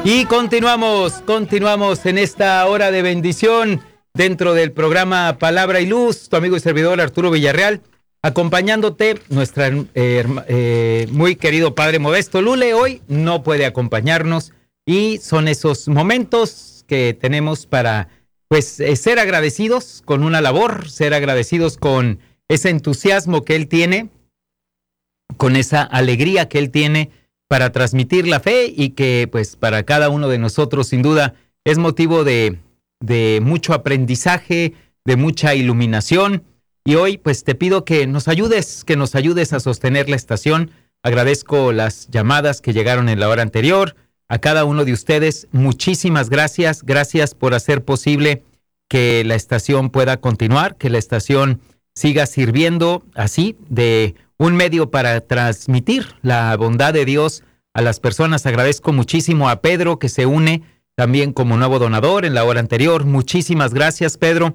Y continuamos en esta hora de bendición dentro del programa Palabra y Luz, tu amigo y servidor Arturo Villarreal, acompañándote, nuestra muy querido padre Modesto Lule. Hoy no puede acompañarnos y son esos momentos que tenemos para ser agradecidos con una labor, ser agradecidos con ese entusiasmo que él tiene, con esa alegría que él tiene para transmitir la fe y que pues para cada uno de nosotros sin duda es motivo de mucho aprendizaje, de mucha iluminación. Y hoy pues te pido que nos ayudes a sostener la estación. Agradezco las llamadas que llegaron en la hora anterior. A cada uno de ustedes, muchísimas gracias. Gracias por hacer posible que la estación pueda continuar, que la estación siga sirviendo así de un medio para transmitir la bondad de Dios a las personas. Agradezco muchísimo a Pedro, que se une también como nuevo donador en la hora anterior. Muchísimas gracias, Pedro.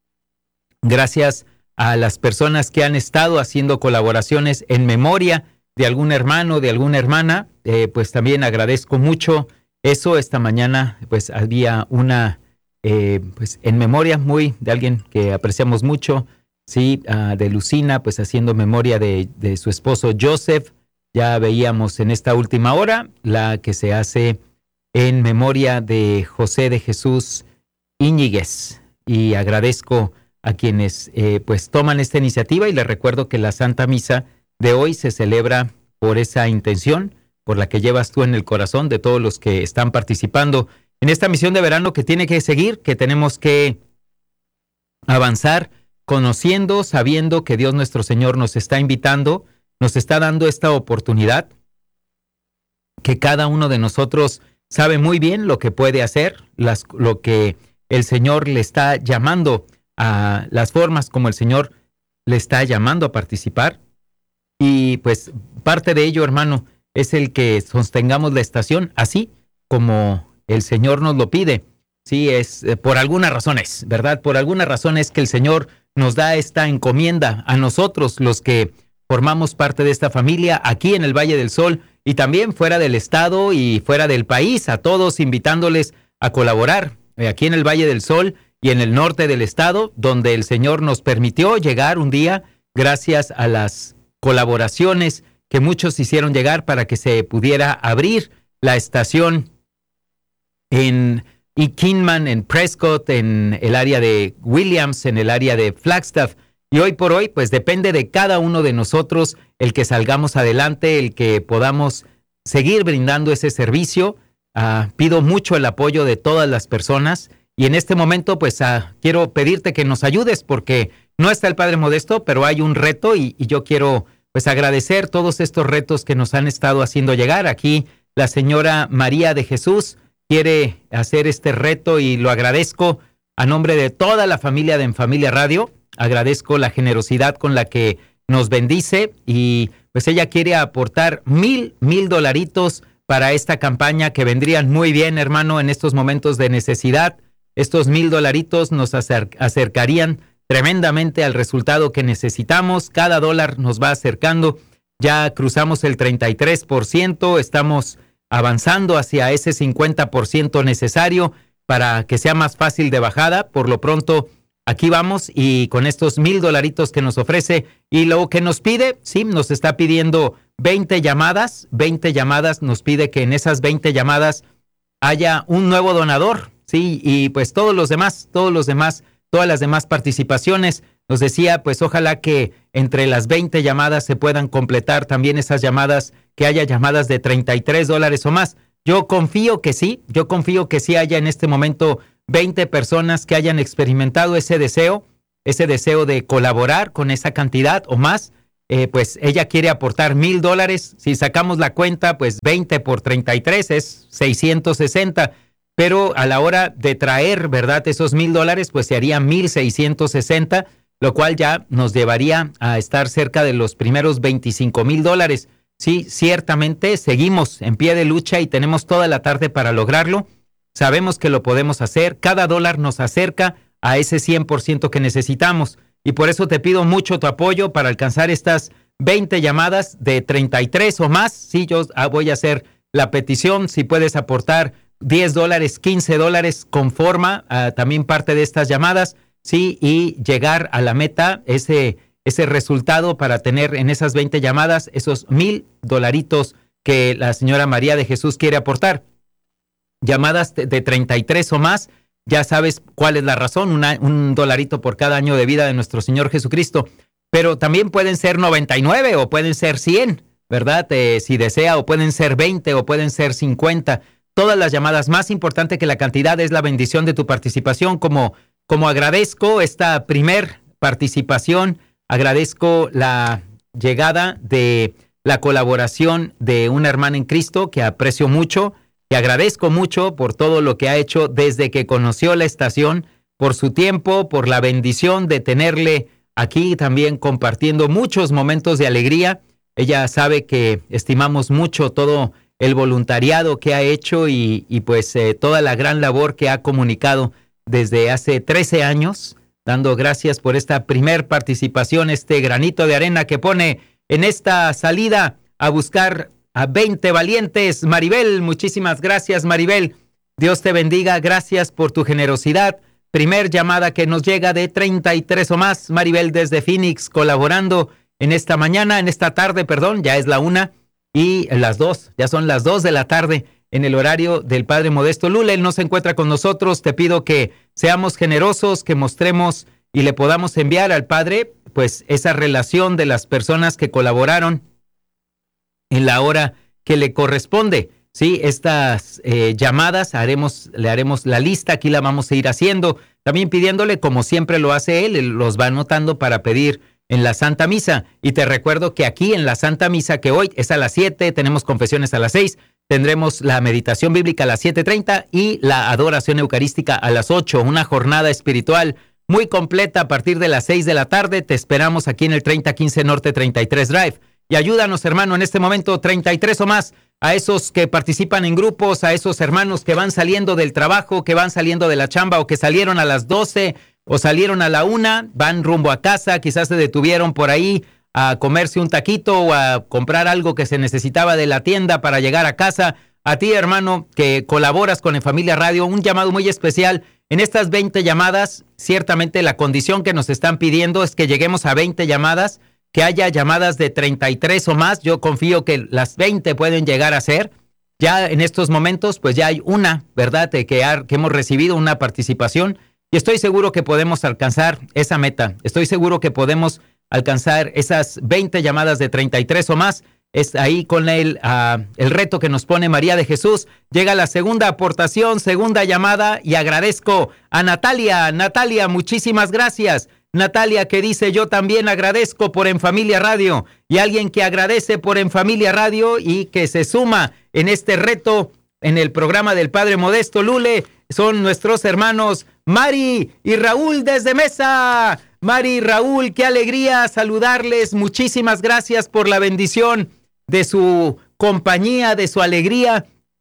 Gracias a las personas que han estado haciendo colaboraciones en memoria de algún hermano, de alguna hermana. Pues también agradezco mucho eso. Esta mañana pues había una pues en memoria muy de alguien que apreciamos mucho. Sí, de Lucina, pues haciendo memoria de su esposo Joseph. Ya veíamos en esta última hora la que se hace en memoria de José de Jesús Íñiguez. Y agradezco a quienes pues toman esta iniciativa y les recuerdo que la Santa Misa de hoy se celebra por esa intención, por la que llevas tú en el corazón de todos los que están participando en esta misión de verano que tiene que seguir, que tenemos que avanzar conociendo, sabiendo que Dios nuestro Señor nos está invitando, nos está dando esta oportunidad, que cada uno de nosotros sabe muy bien lo que puede hacer, lo que el Señor le está llamando, a las formas como el Señor le está llamando a participar. Y pues parte de ello, hermano, es el que sostengamos la estación así como el Señor nos lo pide. Sí, es por alguna razón es, ¿verdad? Por alguna razón es que el Señor nos da esta encomienda a nosotros, los que formamos parte de esta familia aquí en el Valle del Sol y también fuera del estado y fuera del país, a todos invitándoles a colaborar aquí en el Valle del Sol y en el norte del estado, donde el Señor nos permitió llegar un día gracias a las colaboraciones que muchos hicieron llegar para que se pudiera abrir la estación en Kingman, en Prescott, en el área de Williams, en el área de Flagstaff. Y hoy por hoy, pues depende de cada uno de nosotros el que salgamos adelante, el que podamos seguir brindando ese servicio. Pido mucho el apoyo de todas las personas y en este momento pues quiero pedirte que nos ayudes porque no está el Padre Modesto, pero hay un reto y yo quiero pues agradecer todos estos retos que nos han estado haciendo llegar. Aquí la señora María de Jesús quiere hacer este reto y lo agradezco a nombre de toda la familia de En Familia Radio. Agradezco la generosidad con la que nos bendice y pues ella quiere aportar $1,000 para esta campaña que vendrían muy bien, hermano, en estos momentos de necesidad. Estos $1,000 nos acercarían tremendamente al resultado que necesitamos. Cada dólar nos va acercando. Ya cruzamos el 33%, estamos avanzando hacia ese 50% necesario para que sea más fácil de bajada. Por lo pronto, aquí vamos y con estos $1,000 que nos ofrece y lo que nos pide, sí, nos está pidiendo 20 llamadas, nos pide que en esas 20 llamadas haya un nuevo donador, sí, y pues todas las demás participaciones, nos decía, pues ojalá que entre las 20 llamadas se puedan completar también esas llamadas, que haya llamadas de $33 o más. Yo confío que sí haya en este momento 20 personas que hayan experimentado ese deseo de colaborar con esa cantidad o más. Pues ella quiere aportar $1,000. Si sacamos la cuenta, pues 20 por 33 es 660. Pero a la hora de traer, ¿verdad?, esos $1,000, pues se haría 1,660, lo cual ya nos llevaría a estar cerca de los primeros $25,000. Sí, ciertamente seguimos en pie de lucha y tenemos toda la tarde para lograrlo. Sabemos que lo podemos hacer. Cada dólar nos acerca a ese 100% que necesitamos. Y por eso te pido mucho tu apoyo para alcanzar estas 20 llamadas de 33 o más. Sí, yo voy a hacer la petición. Si puedes aportar $10, $15, conforma también parte de estas llamadas, sí, y llegar a la meta, ese resultado para tener en esas 20 llamadas esos $1,000 que la señora María de Jesús quiere aportar. Llamadas de 33 o más, ya sabes cuál es la razón, $1 por cada año de vida de nuestro Señor Jesucristo, pero también pueden ser 99 o pueden ser 100, ¿verdad? Si desea, o pueden ser 20 o pueden ser 50. Todas las llamadas, más importante que la cantidad es la bendición de tu participación. Como agradezco esta primer participación, agradezco la llegada de la colaboración de una hermana en Cristo que aprecio mucho, que agradezco mucho por todo lo que ha hecho desde que conoció la estación, por su tiempo, por la bendición de tenerle aquí también compartiendo muchos momentos de alegría. Ella sabe que estimamos mucho todo el voluntariado que ha hecho y pues toda la gran labor que ha comunicado desde hace 13 años, dando gracias por esta primer participación, este granito de arena que pone en esta salida a buscar a 20 valientes. Maribel, muchísimas gracias, Maribel. Dios te bendiga, gracias por tu generosidad. Primer llamada que nos llega de 33 o más. Maribel desde Phoenix colaborando en esta mañana, en esta tarde, perdón, ya es la 1 y las 2, ya son las 2 de la tarde en el horario del Padre Modesto Lule. Él no se encuentra con nosotros. Te pido que seamos generosos, que mostremos y le podamos enviar al Padre pues esa relación de las personas que colaboraron en la hora que le corresponde. Sí, estas llamadas le haremos la lista, aquí la vamos a ir haciendo, también pidiéndole, como siempre lo hace él los va anotando para pedir en la Santa Misa. Y te recuerdo que aquí en la Santa Misa, que hoy es a las 7, tenemos confesiones a las 6, tendremos la meditación bíblica a las 7:30 y la adoración eucarística a las 8, una jornada espiritual muy completa a partir de las 6 de la tarde. Te esperamos aquí en el 3015 Norte 33 Drive. Y ayúdanos, hermano, en este momento 33 o más, a esos que participan en grupos, a esos hermanos que van saliendo del trabajo, que van saliendo de la chamba o que salieron a las 12 o salieron a la 1, van rumbo a casa, quizás se detuvieron por ahí a comerse un taquito o a comprar algo que se necesitaba de la tienda para llegar a casa. A ti, hermano, que colaboras con En Familia Radio, un llamado muy especial. En estas 20 llamadas, ciertamente la condición que nos están pidiendo es que lleguemos a 20 llamadas, que haya llamadas de 33 o más. Yo confío que las 20 pueden llegar a ser. Ya en estos momentos, pues ya hay una, ¿verdad?, que hemos recibido una participación y estoy seguro que podemos alcanzar esa meta. Estoy seguro que podemos alcanzar esas 20 llamadas de 33 o más. Es ahí con el reto que nos pone María de Jesús. Llega la segunda aportación, segunda llamada, y agradezco a Natalia. Natalia, muchísimas gracias. Natalia, que dice: yo también agradezco por En Familia Radio. Y alguien que agradece por En Familia Radio y que se suma en este reto en el programa del Padre Modesto Lule son nuestros hermanos Mari y Raúl desde Mesa. Mari y Raúl, qué alegría saludarles. Muchísimas gracias por la bendición de su compañía, de su alegría.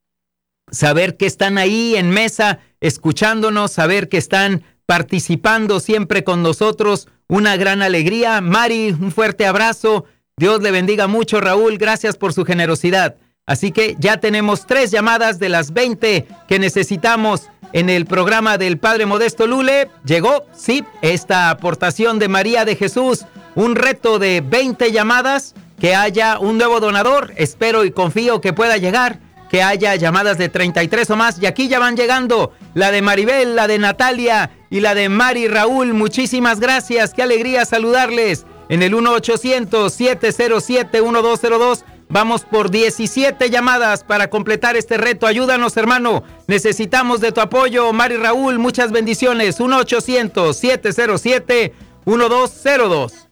Saber que están ahí en Mesa escuchándonos, saber que están participando siempre con nosotros, una gran alegría. Mari, un fuerte abrazo. Dios le bendiga mucho, Raúl. Gracias por su generosidad. Así que ya tenemos 3 llamadas de las 20 que necesitamos en el programa del Padre Modesto Lule. Llegó, sí, esta aportación de María de Jesús. Un reto de 20 llamadas, que haya un nuevo donador. Espero y confío que pueda llegar, que haya llamadas de 33 o más. Y aquí ya van llegando la de Maribel, la de Natalia y la de Mari Raúl. Muchísimas gracias. Qué alegría saludarles en el 1-800-707-1202. Vamos por 17 llamadas para completar este reto. Ayúdanos, hermano. Necesitamos de tu apoyo. Mari Raúl, muchas bendiciones. 1-800-707-1202.